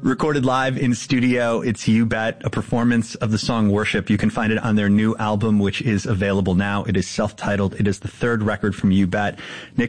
Recorded live in studio, it's You Bet, a performance of the song Worship. You can find it on their new album, which is available now. It is self-titled. It is the third record from You Bet. Nick